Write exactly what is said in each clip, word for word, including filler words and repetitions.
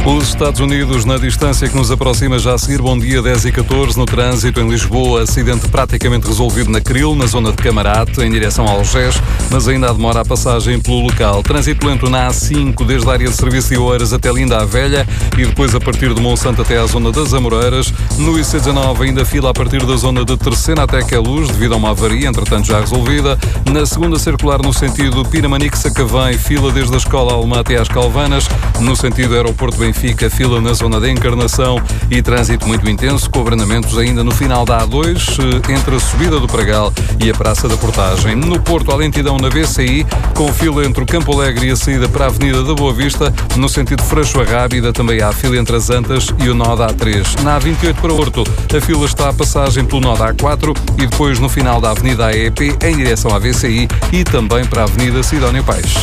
Os Estados Unidos, na distância que nos aproxima já a seguir. Bom dia, dez e catorze, no trânsito em Lisboa. Acidente praticamente resolvido na Cril, na zona de Camarate, em direção ao Algés, mas ainda há demora a passagem pelo local. Trânsito lento na A cinco, desde a área de serviço de Oeiras até Linda a Velha e depois a partir de Monsanto até à zona das Amoreiras. No I C dezanove, ainda fila a partir da zona de Terceira até Queluz, devido a uma avaria, entretanto já resolvida. Na segunda circular, no sentido Pinamanique-Sacavém, fila desde a Escola Alemã até às Calvanas. No sentido Aeroporto Benfica, fila na zona da Encarnação e trânsito muito intenso, com abrandamentos ainda no final da A dois, entre a subida do Pragal e a Praça da Portagem. No Porto, a lentidão na V C I, com fila entre o Campo Alegre e a saída para a Avenida da Boa Vista. No sentido Freixo a Rábida, também há a fila entre as Antas e o nó da A três. Na A vinte e oito para Porto, a fila está a passagem pelo nó da A quatro e depois no final da Avenida A E P, em direção à V C I e também para a Avenida Sidónio Paes.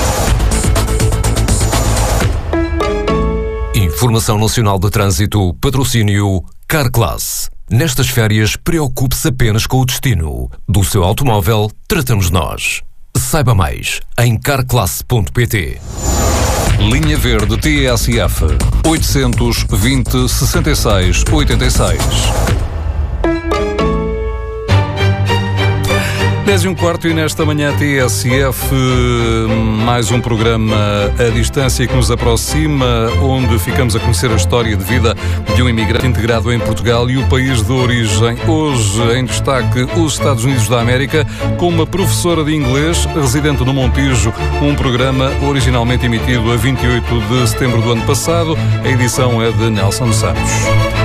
Informação Nacional de Trânsito, patrocínio Carclass. Nestas férias, preocupe-se apenas com o destino. Do seu automóvel, tratamos nós. Saiba mais em carclass ponto pt. Linha Verde T S F oitocentos, vinte, sessenta e seis, oitenta e seis. dez e um quarto e nesta manhã T S F, mais um programa à distância que nos aproxima, onde ficamos a conhecer a história de vida de um imigrante integrado em Portugal e o país de origem. Hoje, em destaque, os Estados Unidos da América, com uma professora de inglês residente no Montijo, um programa originalmente emitido a vinte e oito de setembro do ano passado. A edição é de Nelson Santos.